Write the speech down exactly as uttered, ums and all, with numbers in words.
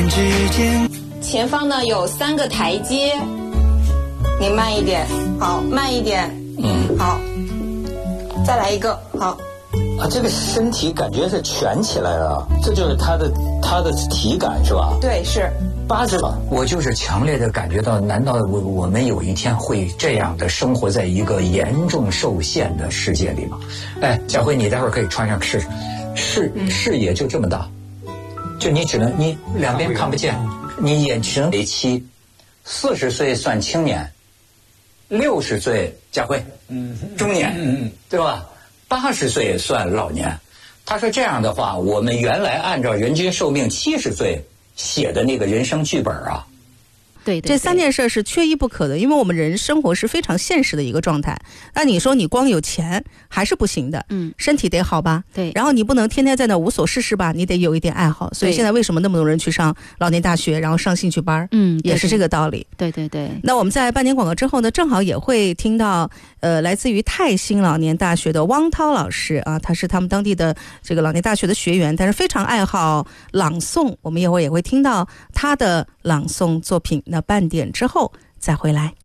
念之间。 前方呢有三个台阶，你慢一点，好，慢一点， 嗯， 好，再来一个，好。 啊，这个身体感觉是蜷起来了，这就是他的他的体感是吧？ 对，是。 八十， 我就是强烈的感觉到，难道我我们有一天会这样的生活在一个严重受限的世界里吗？哎，小辉，你待会儿可以穿上试试，视视野就这么大，就你只能你两边看不见，你眼只能为期，四十岁算青年，六十岁家辉，嗯，中年，嗯，对吧？八十岁算老年。他说这样的话，我们原来按照人均寿命七十岁写的那个人生剧本啊， 对, 对, 对， 这三件事是缺一不可的，因为我们人生活是非常现实的一个状态。那你说你光有钱还是不行的，嗯，身体得好吧， 对， 然后你不能天天在那无所事事吧，你得有一点爱好。所以现在为什么那么多人去上老年大学，然后上兴趣班，嗯，也是这个道理。 对对对。 那我们在半年广告之后呢，正好也会听到呃来自于泰兴老年大学的汪涛老师啊，他是他们当地的这个老年大学的学员，但是非常爱好朗诵，我们一会儿也会听到他的朗诵作品。那半点之后再回来。